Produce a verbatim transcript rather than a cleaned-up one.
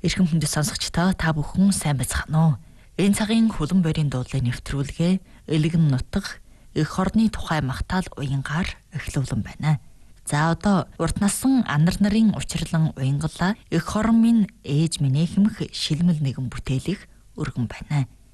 Эрхэм хүндэт сонсогчдоо та бүхэн сайн байцгаана уу? Энэ цагийн хулан борийн дуудлын нэвтрүүлгээ Элэгэн нутаг эх орны тухай магтаал уянгаар эхлүүлэн байна. За одоо урт насан анар нарын учирлан уянгалаа эх орон минь ээж минь хэмэх шилмэл нэгэн бүтээлих өргөн байна.